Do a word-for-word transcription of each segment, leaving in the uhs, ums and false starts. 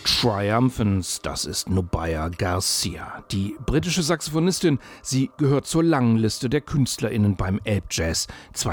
Triumphans, das ist Nubia Garcia. Die britische Saxophonistin, sie gehört zur langen Liste der KünstlerInnen beim Elbjazz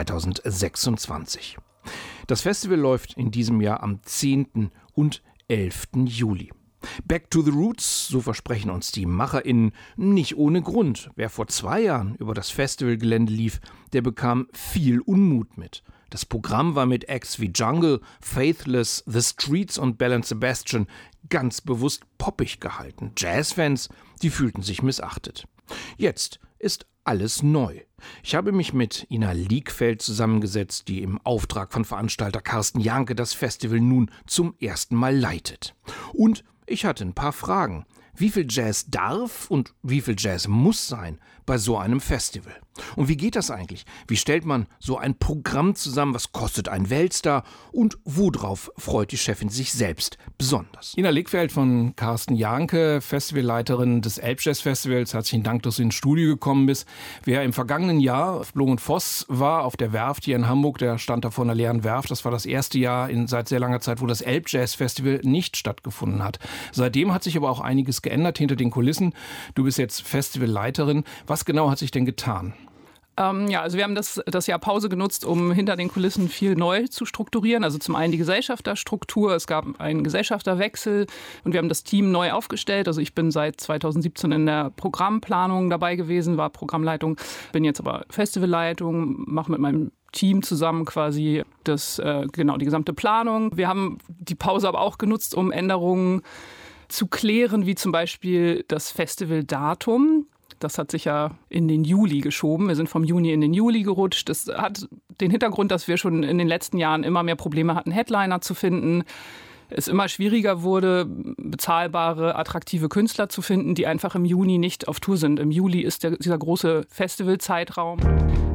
zweitausendsechsundzwanzig. Das Festival läuft in diesem Jahr am zehnten und elften Juli. Back to the Roots, so versprechen uns die MacherInnen, nicht ohne Grund. Wer vor zwei Jahren über das Festivalgelände lief, der bekam viel Unmut mit. Das Programm war mit Acts wie Jungle, Faithless, The Streets und Belle and Sebastian ganz bewusst poppig gehalten. Jazzfans, die fühlten sich missachtet. Jetzt ist alles neu. Ich habe mich mit Ina Liegfeld zusammengesetzt, die im Auftrag von Veranstalter Carsten Jahnke das Festival nun zum ersten Mal leitet. Und ich hatte ein paar Fragen. Wie viel Jazz darf und wie viel Jazz muss sein bei so einem Festival? Und wie geht das eigentlich? Wie stellt man so ein Programm zusammen? Was kostet ein Weltstar? Und worauf freut die Chefin sich selbst besonders? Ina Liegfeld von Carsten Jahnke, Festivalleiterin des Elbjazz-Festivals. Herzlichen Dank, dass du ins Studio gekommen bist. Wer im vergangenen Jahr auf Blum und Voss war, auf der Werft hier in Hamburg, der stand da vor einer leeren Werft. Das war das erste Jahr in seit sehr langer Zeit, wo das Elbjazz-Festival nicht stattgefunden hat. Seitdem hat sich aber auch einiges geändert hinter den Kulissen. Du bist jetzt Festivalleiterin. Was genau hat sich denn getan? Ähm, ja, also wir haben das, das Jahr Pause genutzt, um hinter den Kulissen viel neu zu strukturieren. Also zum einen die Gesellschafterstruktur, es gab einen Gesellschafterwechsel und wir haben das Team neu aufgestellt. Also ich bin seit zweitausendsiebzehn in der Programmplanung dabei gewesen, war Programmleitung, bin jetzt aber Festivalleitung, mache mit meinem Team zusammen quasi das, äh, genau, die gesamte Planung. Wir haben die Pause aber auch genutzt, um Änderungen zu klären, wie zum Beispiel das Festivaldatum. Das hat sich ja in den Juli geschoben. Wir sind vom Juni in den Juli gerutscht. Das hat den Hintergrund, dass wir schon in den letzten Jahren immer mehr Probleme hatten, Headliner zu finden. Es immer schwieriger wurde, bezahlbare, attraktive Künstler zu finden, die einfach im Juni nicht auf Tour sind. Im Juli ist der, dieser große Festivalzeitraum.